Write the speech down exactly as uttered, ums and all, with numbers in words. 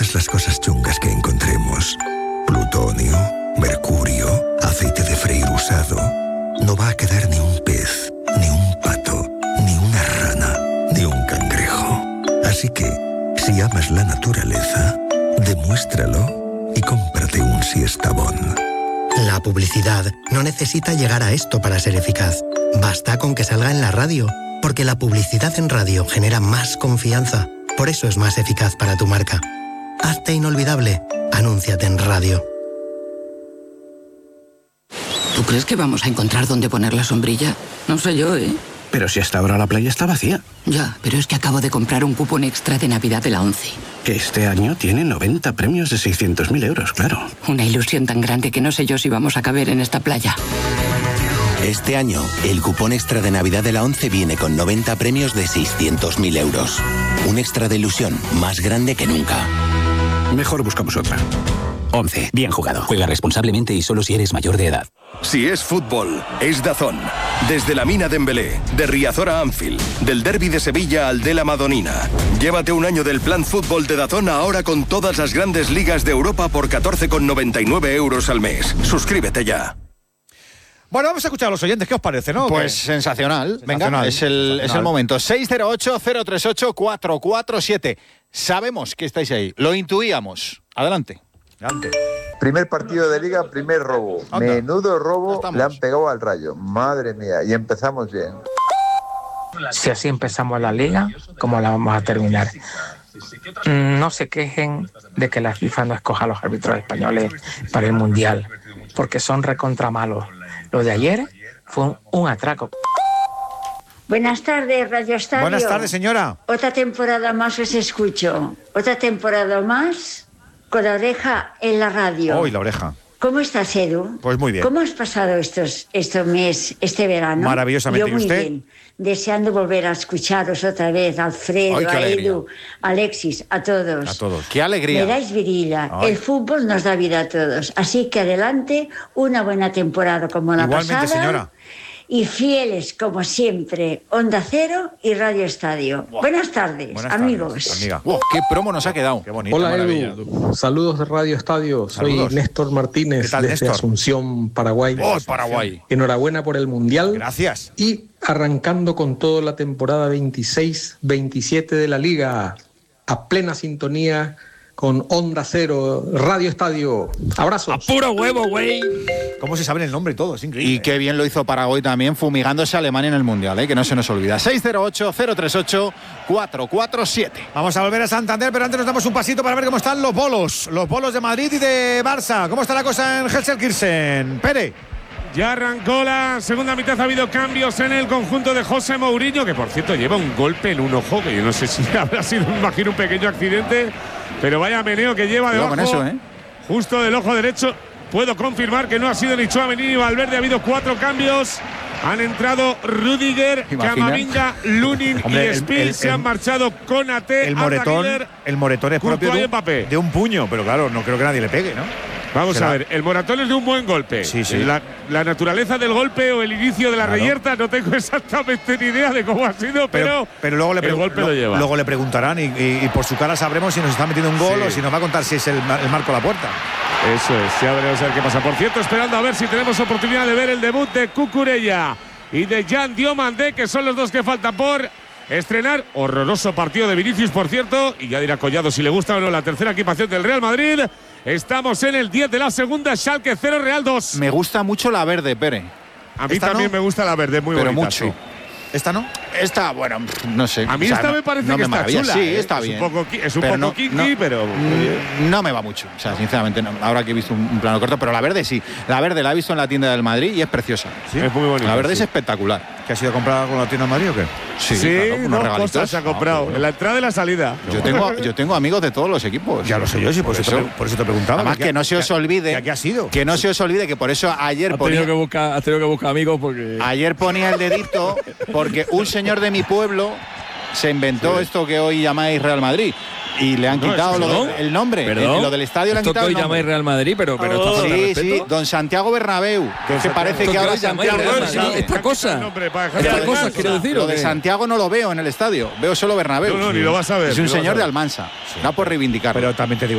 todas las cosas chungas que encontremos, plutonio, mercurio, aceite de freír usado, no va a quedar ni un pez, ni un pato, ni una rana, ni un cangrejo. Así que, si amas la naturaleza, demuéstralo y cómprate un Siestabón. La publicidad no necesita llegar a esto para ser eficaz. Basta con que salga en la radio, porque la publicidad en radio genera más confianza. Por eso es más eficaz para tu marca. Hazte inolvidable. Anúnciate en radio. ¿Tú crees que vamos a encontrar dónde poner la sombrilla? No sé yo, ¿eh? Pero si hasta ahora la playa está vacía. Ya, pero es que acabo de comprar un cupón extra de Navidad de la ONCE. Que este año tiene noventa premios de seiscientos mil euros, claro. Una ilusión tan grande que no sé yo si vamos a caber en esta playa. Este año, el cupón extra de Navidad de la ONCE viene con noventa premios de seiscientos mil euros. Un extra de ilusión más grande que nunca. Mejor buscamos otra. ONCE. Bien jugado. Juega responsablemente y solo si eres mayor de edad. Si es fútbol, es DAZN. Desde la Mina Dembélé, de Riazor a Anfield, del Derbi de Sevilla al de la Madonina. Llévate un año del plan fútbol de DAZN ahora con todas las grandes ligas de Europa por catorce con noventa y nueve euros al mes. Suscríbete ya. Bueno, vamos a escuchar a los oyentes. ¿Qué os parece, no? Pues ¿Qué? sensacional. sensacional. Venga, es el, sensacional. es el momento. seis cero ocho, cero tres ocho, cuatro cuatro siete. Sabemos que estáis ahí. Lo intuíamos. Adelante. Adelante. Primer partido de Liga, primer robo. Anda. Menudo robo le han pegado al Rayo. Madre mía, y empezamos bien. Si así empezamos la Liga, ¿cómo la vamos a terminar? No se quejen de que la FIFA no escoja a los árbitros españoles para el Mundial, porque son recontra malos. Lo de ayer fue un, un atraco. Buenas tardes, Radio Estadio. Buenas tardes, señora. Otra temporada más os escucho. Otra temporada más con la oreja en la radio. Hoy la oreja. ¿Cómo estás, Edu? Pues muy bien. ¿Cómo has pasado estos, estos meses, este verano? Maravillosamente. Yo muy ¿Y usted? bien. Deseando volver a escucharos otra vez, a Alfredo, Ay, qué a alegría. Edu, a Alexis, a todos. A todos. ¡Qué alegría! Me dais virilla. Ay. El fútbol nos da vida a todos. Así que adelante, una buena temporada como la Igualmente, pasada. señora. Y fieles, como siempre, Onda Cero y Radio Estadio. Buah. Buenas tardes, Buenas amigos. tardes, amiga. Wow, ¡qué promo nos ha quedado! Qué bonito. Hola maravilla. Edu, saludos de Radio Estadio, soy Saludos. Néstor Martínez ¿Qué tal, desde Néstor? Asunción, Paraguay. ¡Oh, Paraguay! Enhorabuena por el Mundial. Gracias. Y arrancando con toda la temporada veintiséis veintisiete de la Liga, a plena sintonía con Onda Cero, Radio Estadio. Abrazos. ¡Puro huevo, güey! ¿Cómo se sabe el nombre y todo? Es increíble. Y qué bien lo hizo Paraguay también, fumigándose a Alemania en el Mundial, ¿eh? Que no se nos olvida. seis cero ocho, cero tres ocho, cuatro cuatro siete. Vamos a volver a Santander, pero antes nos damos un pasito para ver cómo están los bolos. Los bolos de Madrid y de Barça. ¿Cómo está la cosa en Gelsenkirchen? Pere. Ya arrancó la segunda mitad, ha habido cambios en el conjunto de José Mourinho, que por cierto lleva un golpe en un ojo, que yo no sé si habrá sido, imagino, un pequeño accidente, pero vaya meneo que lleva debajo, con eso, ¿eh? justo del ojo derecho. Puedo confirmar que no ha sido ni Tchouaméni ni Valverde, ha habido cuatro cambios. Han entrado Rudiger, Imagina. Camavinga, Lunin Hombre, y el- Spill. el- Se el- han marchado Konaté, El Arda moretón, Güler. el moretón es propio Courtois de y un, Mbappé. de un puño, pero claro, no creo que nadie le pegue, ¿no? Vamos Será- a ver, el moratón es de un buen golpe. Sí, sí. La, la naturaleza del golpe o el inicio de la Claro. reyerta no tengo exactamente ni idea de cómo ha sido, pero, Pero, pero luego, le el pregun- golpe lo- lo lleva. luego le preguntarán y, y- y por su cara sabremos si nos está metiendo un gol Sí. o si nos va a contar si es el, ma- el marco a la puerta. Eso es, ya veremos a ver qué pasa. Por cierto, esperando a ver si tenemos oportunidad de ver el debut de Cucurella y de Jan Diomandé, que son los dos que faltan por estrenar. Horroroso partido de Vinicius, por cierto, y ya dirá Collado si le gusta o no la tercera equipación del Real Madrid. Estamos en el diez de la segunda, Schalke cero, Real dos. Me gusta mucho la verde, Pere. A mí Esta también no, me gusta la verde, muy pero bonita, mucho. sí. ¿Esta no? Esta, bueno, no sé. A mí O sea, esta no- me parece no que me está maravilla. chula. Sí, ¿eh? está es bien. Un poco, qui- es un Pero poco no- kinky, no- pero. Mm, No me va mucho, o sea, sinceramente, no. Ahora que he visto un, un plano corto, pero la verde sí. La verde la he visto en la tienda del Madrid y es preciosa. Es muy bonita. La verde sí. es espectacular. ¿Que ha sido comprada con la tienda de Madrid o qué? Sí, Sí, claro, unos dos regalitos. cosas se ha comprado. No, en la entrada y la salida. Yo tengo, yo tengo amigos de todos los equipos. Ya lo sé yo, sí, por, Por eso, te, eso. pre- por eso te preguntaba. Además, que no se os olvide. ¿A qué ha sido? Que no se os olvide que por eso ayer Has ponía, tenido, que buscar, has tenido que buscar amigos porque. ayer ponía el dedito porque un señor de mi pueblo se inventó Sí. esto que hoy llamáis Real Madrid. Y le han No, quitado lo ¿perdón? de- el nombre. Perdón. El- lo del estadio le han Esto quitado que el hoy nombre. llamáis Real Madrid, pero, pero esto falta de Sí, respeto. sí, Don Santiago Bernabéu. Que Santiago- parece Esto que que ahora hoy llamáis Santiago Real Bernabéu. Madrid, esta cosa. Nombre para dejar Esta de cosa, hablar. quiero decir. Lo ¿o de qué? Santiago no lo veo en el estadio. Veo solo Bernabéu. No, no, ni lo vas a ver, Es ni un lo vas a señor de ver. Almansa. Da por reivindicarlo. Pero también te digo